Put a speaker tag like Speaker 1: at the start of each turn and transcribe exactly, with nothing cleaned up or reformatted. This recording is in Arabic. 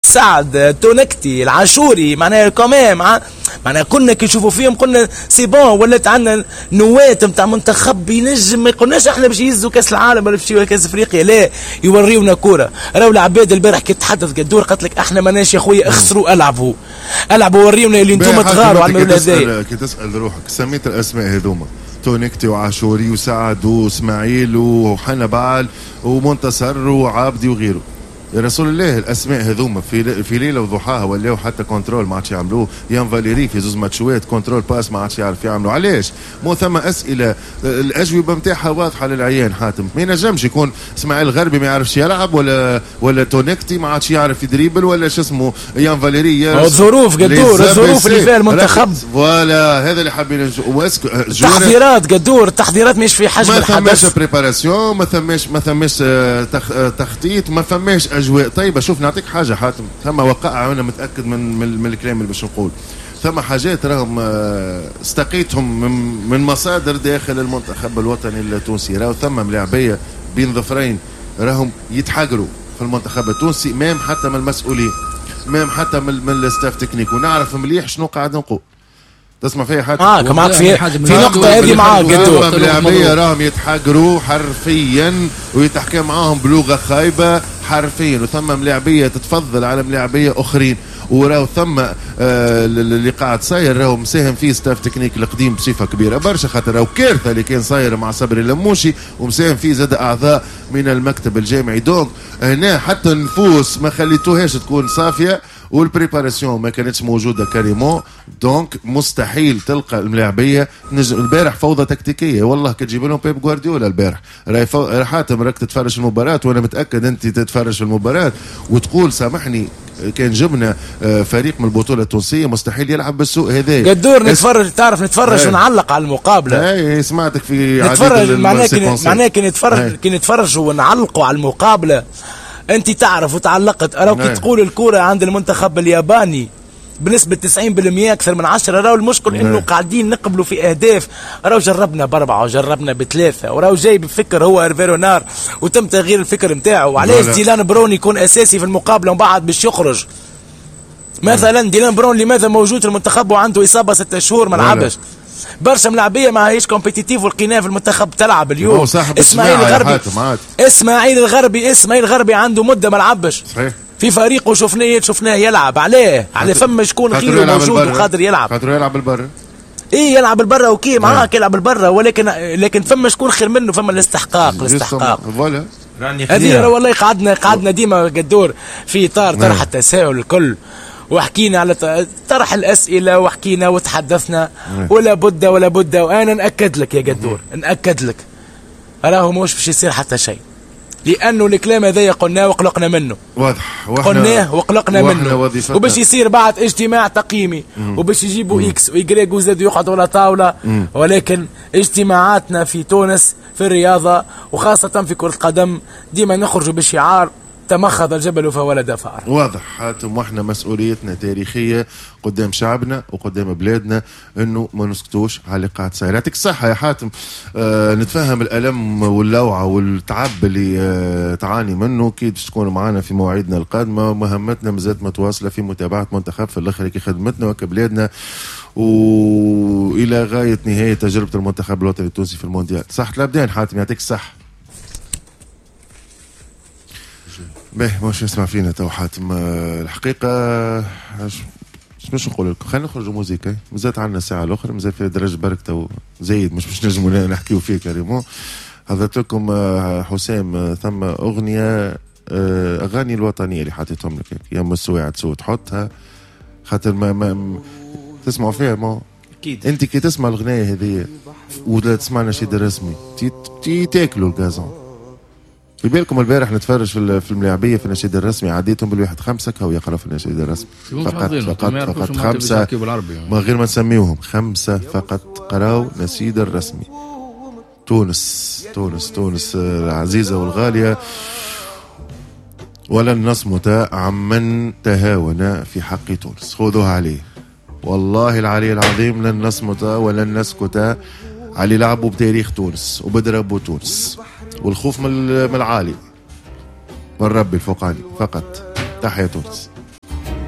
Speaker 1: سعد تونكتي العاشوري معناها كمان معناها كنا كي نشوفوا فيهم قلنا سي بون ولات عندنا نواة نتاع منتخب ينجم. ما يقولناش احنا باش يهزوا كاس العالم ولا باش كاس افريقيا، لا يوريونا كوره. راهو العباد البارح كي تحدث قدور قالت لك احنا ماناش يا خويا اخسروا العبوا العبوا وريونا اللي انتم تغاروا على هذايا.
Speaker 2: كي تسال روحك سميت الاسماء هذوما تونكتي وعاشوري وسعد واسماعيل وحنبال ومنتصر وعابدي وغيره، يا رسول الله الاسماء هذوما في في ليله وضحاها ولاو حتى كنترول ما عادش يعملوه. يان فاليري في زوز ماتشوات كنترول باس ما عادش يعرف يعملوا. علاش؟ مو ثم اسئله الاجوبه نتاعها واضحه للعيان. حاتم ما ينجمش يكون اسماعيل الغربي ما يعرفش يلعب ولا ولا تونكتي ما عادش يعرف يدريبل ولا شو اسمه يان فاليري.
Speaker 1: الظروف قدور الظروف اللي فيها المنتخب
Speaker 2: فوالا هذا اللي حابين نشوفوا.
Speaker 1: التحضيرات قدور التحضيرات مش في حجم الحدث،
Speaker 2: ما ثماش بريباراسيون، ما ثماش ما ثماش تخطيط، ما ثماش اجواء طيبه. شوف نعطيك حاجه حاتم، ثم وقع انا متاكد من من, من الكلام اللي باش نقول. ثم حاجات راهم استقيتهم من, من مصادر داخل المنتخب الوطني التونسي. راهو ثم ملاعبيه بين ظفرين راهم يتحقروا في المنتخب التونسي، مام حتى من المسؤولين، مام حتى من, من الستاف تكنيك، ونعرف مليح شنو قاعد نقول. تسمع فيها حاجه؟
Speaker 1: اه معك في في نقطه هذه معاك
Speaker 2: قدو الملاعبيه راهم يتحقروا حرفيا ويتحكى معاهم بلغه خايبه حرفيا، وثم ملاعبيه تتفضل على ملاعبيه اخرين. وراو ثم آه اللي قاعد صاير راهو مساهم فيه ستاف تكنيك القديم بصفه كبيره برشا، خاطر راهو كارثه اللي كان صاير مع صبري اللموشي، ومساهم فيه زاد اعضاء من المكتب الجامعي. دونك هنا حتى النفوس ما خليتوهاش تكون صافيه، والبريباراسيون ما كانتش موجوده كاريمون. دونك مستحيل تلقى الملاعبيه. البارح فوضى تكتيكيه والله، كتجيب لهم بيب جوارديولا البارح. راهي فو... حاتم راك تتفرج المباراه وانا متاكد انت تتفرج في المباراه وتقول سامحني كان جبنا فريق من البطوله التونسيه مستحيل يلعب بالسوء هذا.
Speaker 1: قدور نتفرج تعرف نتفرج ونعلق على المقابله.
Speaker 2: اي سمعتك في
Speaker 1: نتفرج معناه كي معناه كي نتفرج كي نتفرج ونعلقوا على المقابله. انت تعرف وتعلقت راهو كي تقول الكوره عند المنتخب الياباني بنسبه تسعين بالمئة اكثر من عشرة. راهو المشكل انه قاعدين نقبلوا في اهداف. راهو جربنا باربعه وجربنا بثلاثه، وراهو جاي بفكر هو هيرفي رونار وتم تغيير الفكر نتاعو. وعلاش ديلان برون يكون اساسي في المقابله ومن بعد باش يخرج؟ مثلا ديلان برون لماذا موجود في المنتخب وعنده اصابه ستة شهور ما لعبش؟ برشا ملاعبيه ما هيش كومبيتيتيف والقناه في المنتخب تلعب اليوم. اسماعيل الغربي اسماعيل الغربي اسماعيل الغربي عنده مده ما لعبش في فريقه، شفناه شفناه يلعب. عليه على فما شكون خير موجود وقادر يلعب،
Speaker 2: قادر يلعب بالبر.
Speaker 1: ايه يلعب البرا اوكي معاك يلعب البرا، ولكن لكن فما شكون خير منه، فما الاستحقاق الاستحقاق
Speaker 2: فوالا.
Speaker 1: هذه والله قعدنا قعدنا ديما قدور في اطار طرح التساؤل الكل، وحكينا على طرح الاسئله وحكينا وتحدثنا ولا بد ولا بد. وانا ناكد لك يا قدور ناكد لك راهو مش باش يصير حتى شيء، لانه الكلام هذا قلناه وقلقنا منه.
Speaker 2: واضح
Speaker 1: قلناه وقلقنا منه، وباش يصير بعد اجتماع تقييمي وباش يجيبوا اكس ويجريك وزاد يقعدوا على طاوله. مم. ولكن اجتماعاتنا في تونس في الرياضه وخاصه في كره القدم ديما نخرجوا بشعار تمخض الجبل فولد فأر.
Speaker 2: واضح حاتم، واحنا مسؤوليتنا تاريخية قدام شعبنا وقدام بلادنا انه ما نسكتوش على اللي قاعد صاير. يعطيك الصحة يا حاتم. آه نتفهم الألم واللوعة والتعب اللي آه تعاني منه. اكيد تكون معنا في مواعيدنا القادمة، ومهمتنا مازالت متواصلة في متابعة منتخب في الاخر كي خدمتنا وكبلادنا والى غاية نهاية تجربة المنتخب الوطني التونسي في المونديال. صحة الأبدان حاتم، يعطيك الصحة. باهي مش يسمع فينا تو حاتم. الحقيقة مش نقول لكم خلينا نخرجوا موزيكا، مازالت عندنا ساعة الأخرى، مازال في درجة برك تو زايد مش باش نجموا نحكيو فيه كريمون. حضرت لكم حسام ثم أغنية أغاني الوطنية اللي حطيتهم لك يا ام السواعد سو تحطها خاطر ما, ما تسمعوا فيها. ما
Speaker 1: أكيد
Speaker 2: أنت كي تسمع الأغنية هذه ولا تسمع نشيد رسمي تي, تي تاكلوا الكازون. في بالكم البارح نتفرج في في الملاعبيه في النشيد الرسمي عديتهم بالواحد خمسه كهو يقرأوا في النشيد الرسمي فقط فقط فقط خمسه ما غير ما نسميوهم خمسه فقط قراوا نشيد الرسمي. تونس تونس تونس العزيزه والغاليه، ولن نصمت عمن تهاون في حق تونس. خذوها عليه والله العلي العظيم، لن نصمت ولن نسكت علي لعبوا بتاريخ تونس وبضربوا تونس، والخوف من العالي من ربي الفوقاني فقط. تحيا تونس.